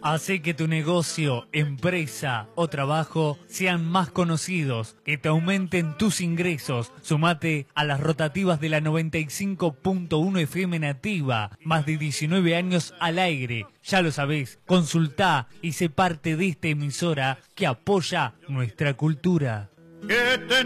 Hace que tu negocio, empresa o trabajo sean más conocidos, que te aumenten tus ingresos. Sumate a las rotativas de la 95.1 FM Nativa. Más de 19 años al aire. Ya lo sabés, consultá y sé parte de esta emisora que apoya nuestra cultura.